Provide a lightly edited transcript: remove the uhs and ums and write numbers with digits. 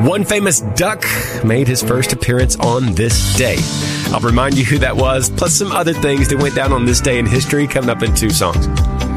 One famous duck made his first appearance on this day. I'll remind you who that was, plus some other things that went down on this day in history coming up in 2 songs.